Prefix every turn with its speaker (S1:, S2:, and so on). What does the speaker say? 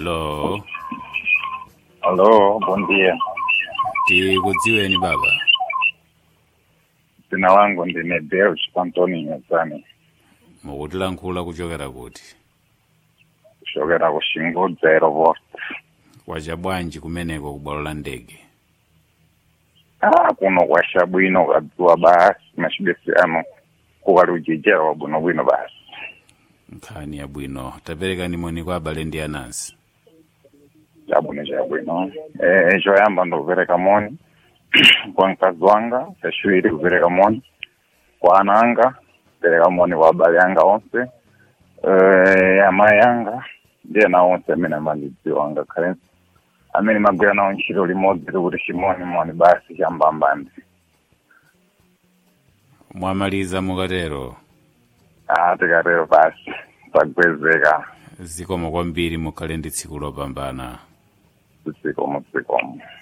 S1: Allo,
S2: Alô, bom dia.
S1: tikudziweni baba.
S2: Dzina langu ndine Deus Antoni Nyazani,
S1: Mukutilankhula kuchokera kuti.
S2: kuchokera ku Xingudza Airport.
S1: Kwacha bwanji kumeneko ku bwalo la ndege.
S2: Kuno kwacha bwino kadziwa basi machibesi ano kukali ujijera wabwinobwino basi.
S1: Nkhani ya bwino taperekani moni kwa abale ndi anansi.
S2: Chabwino. Choyamba ndikupereka moni kwa mkazi wanga, chachiwiri kupereka moni kwa ana anga, kupereka moni kwa abale anga onse, amayi anga ndiye na onse amene amandidziwa anga khalenso amene magwira nawo ntchito limodzi kuti chimoni basi chambambandi.
S1: Mwamaliza mukatero.
S2: Tikatero basi tagwezeka.
S1: Zikomo kwambiri mukhale ndi tsiku lopambana.
S2: Zikomo.